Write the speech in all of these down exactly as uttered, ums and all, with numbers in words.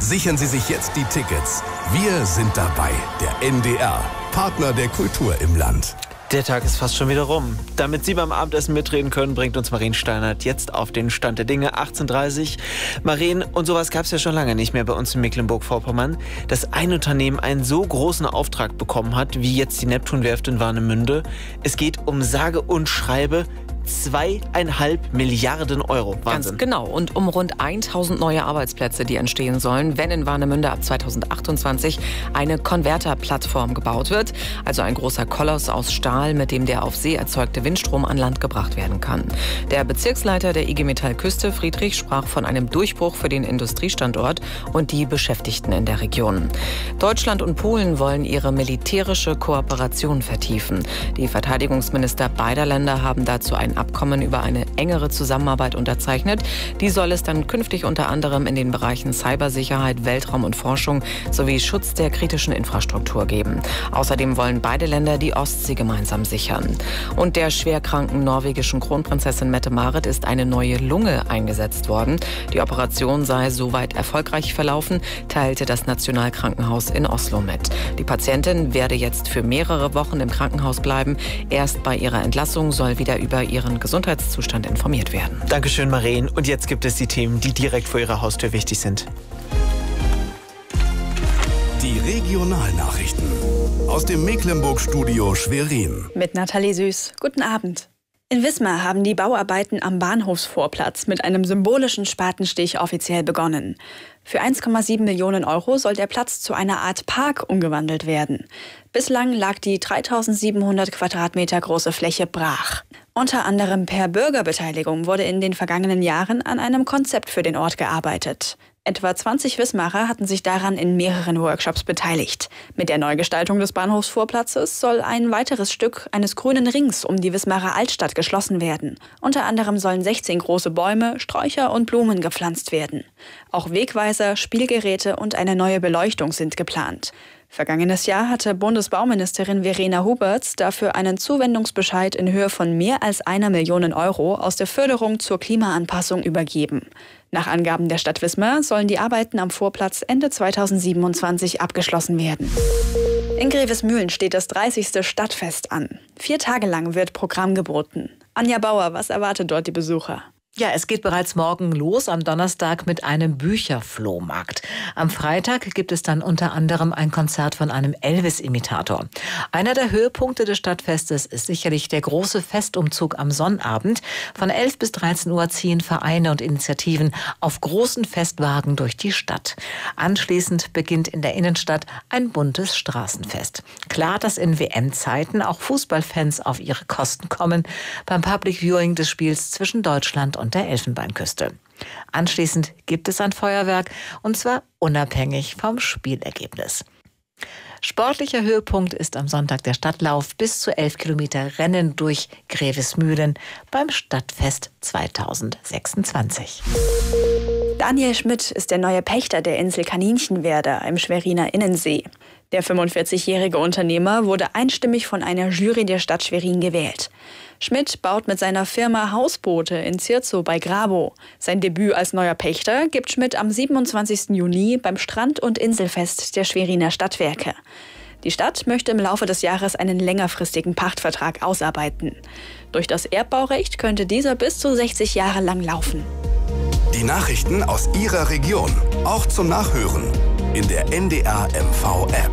Sichern Sie sich jetzt die Tickets. Wir sind dabei, der N D R, Partner der Kultur im Land. Der Tag ist fast schon wieder rum. Damit Sie beim Abendessen mitreden können, bringt uns Maren Steinert jetzt auf den Stand der Dinge. achtzehn Uhr dreißig. Maren, und sowas gab es ja schon lange nicht mehr bei uns in Mecklenburg-Vorpommern, dass ein Unternehmen einen so großen Auftrag bekommen hat, wie jetzt die Neptunwerft in Warnemünde. Es geht um sage und schreibe zweieinhalb Milliarden Euro. Wahnsinn. Ganz genau. Und um rund tausend neue Arbeitsplätze, die entstehen sollen, wenn in Warnemünde ab zweitausendachtundzwanzig eine Konverterplattform gebaut wird. Also ein großer Koloss aus Stahl, mit dem der auf See erzeugte Windstrom an Land gebracht werden kann. Der Bezirksleiter der I G Metall Küste, Friedrich, sprach von einem Durchbruch für den Industriestandort und die Beschäftigten in der Region. Deutschland und Polen wollen ihre militärische Kooperation vertiefen. Die Verteidigungsminister beider Länder haben dazu ein Abkommen über eine engere Zusammenarbeit unterzeichnet. Die soll es dann künftig unter anderem in den Bereichen Cybersicherheit, Weltraum und Forschung sowie Schutz der kritischen Infrastruktur geben. Außerdem wollen beide Länder die Ostsee gemeinsam sichern. Und der schwerkranken norwegischen Kronprinzessin Mette-Marit ist eine neue Lunge eingesetzt worden. Die Operation sei soweit erfolgreich verlaufen, teilte das Nationalkrankenhaus in Oslo mit. Die Patientin werde jetzt für mehrere Wochen im Krankenhaus bleiben. Erst bei ihrer Entlassung soll wieder über ihre ihren Gesundheitszustand informiert werden. Dankeschön, Maren. Und jetzt gibt es die Themen, die direkt vor Ihrer Haustür wichtig sind. Die Regionalnachrichten aus dem Mecklenburg-Studio Schwerin. Mit Nathalie Süß. Guten Abend. In Wismar haben die Bauarbeiten am Bahnhofsvorplatz mit einem symbolischen Spatenstich offiziell begonnen. Für eins Komma sieben Millionen Euro soll der Platz zu einer Art Park umgewandelt werden. Bislang lag die dreitausendsiebenhundert Quadratmeter große Fläche brach. Unter anderem per Bürgerbeteiligung wurde in den vergangenen Jahren an einem Konzept für den Ort gearbeitet. Etwa zwanzig Wismarer hatten sich daran in mehreren Workshops beteiligt. Mit der Neugestaltung des Bahnhofsvorplatzes soll ein weiteres Stück eines grünen Rings um die Wismarer Altstadt geschlossen werden. Unter anderem sollen sechzehn große Bäume, Sträucher und Blumen gepflanzt werden. Auch Wegweiser, Spielgeräte und eine neue Beleuchtung sind geplant. Vergangenes Jahr hatte Bundesbauministerin Verena Huberts dafür einen Zuwendungsbescheid in Höhe von mehr als einer Million Euro aus der Förderung zur Klimaanpassung übergeben. Nach Angaben der Stadt Wismar sollen die Arbeiten am Vorplatz Ende zweitausendsiebenundzwanzig abgeschlossen werden. In Grevesmühlen steht das dreißigste Stadtfest an. Vier Tage lang wird Programm geboten. Anja Bauer, was erwartet dort die Besucher? Ja, es geht bereits morgen los am Donnerstag mit einem Bücherflohmarkt. Am Freitag gibt es dann unter anderem ein Konzert von einem Elvis-Imitator. Einer der Höhepunkte des Stadtfestes ist sicherlich der große Festumzug am Sonnabend. Von elf bis dreizehn Uhr ziehen Vereine und Initiativen auf großen Festwagen durch die Stadt. Anschließend beginnt in der Innenstadt ein buntes Straßenfest. Klar, dass in W M-Zeiten auch Fußballfans auf ihre Kosten kommen beim Public Viewing des Spiels zwischen Deutschland und und der Elfenbeinküste. Anschließend gibt es ein Feuerwerk, und zwar unabhängig vom Spielergebnis. Sportlicher Höhepunkt ist am Sonntag der Stadtlauf bis zu elf Kilometer Rennen durch Grevesmühlen beim Stadtfest zweitausendsechsundzwanzig. Daniel Schmidt ist der neue Pächter der Insel Kaninchenwerder im Schweriner Innensee. Der fünfundvierzigjährige Unternehmer wurde einstimmig von einer Jury der Stadt Schwerin gewählt. Schmidt baut mit seiner Firma Hausboote in Zirzow bei Grabow. Sein Debüt als neuer Pächter gibt Schmidt am siebenundzwanzigsten Juni beim Strand- und Inselfest der Schweriner Stadtwerke. Die Stadt möchte im Laufe des Jahres einen längerfristigen Pachtvertrag ausarbeiten. Durch das Erbbaurecht könnte dieser bis zu sechzig Jahre lang laufen. Die Nachrichten aus Ihrer Region, auch zum Nachhören in der N D R M V-App.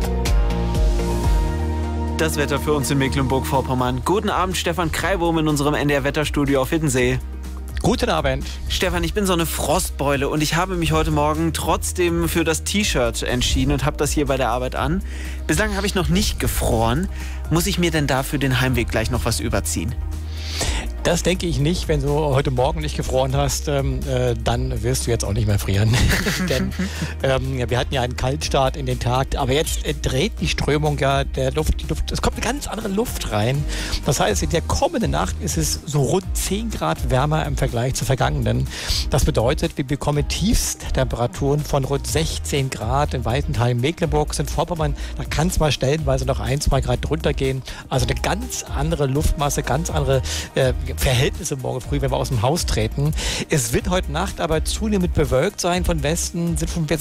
Das Wetter für uns in Mecklenburg-Vorpommern. Guten Abend, Stefan Kreiwurm in unserem N D R-Wetterstudio auf Hiddensee. Guten Abend. Stefan, ich bin so eine Frostbeule und ich habe mich heute Morgen trotzdem für das T-Shirt entschieden und habe das hier bei der Arbeit an. Bislang habe ich noch nicht gefroren. Muss ich mir denn dafür den Heimweg gleich noch was überziehen? Das denke ich nicht. Wenn du heute Morgen nicht gefroren hast, ähm, äh, dann wirst du jetzt auch nicht mehr frieren. Denn ähm, ja, wir hatten ja einen Kaltstart in den Tag. Aber jetzt äh, dreht die Strömung ja der Luft, die Luft. Es kommt eine ganz andere Luft rein. Das heißt, in der kommenden Nacht ist es so rund zehn Grad wärmer im Vergleich zur vergangenen. Das bedeutet, wir bekommen Tiefsttemperaturen von rund sechzehn Grad in weiten Teilen Mecklenburgs. In Vorpommern, da kann es mal stellenweise noch ein, zwei Grad drunter gehen. Also eine ganz andere Luftmasse, ganz andere äh, Verhältnisse morgen früh, wenn wir aus dem Haus treten. Es wird heute Nacht aber zunehmend bewölkt sein. Von Westen sind von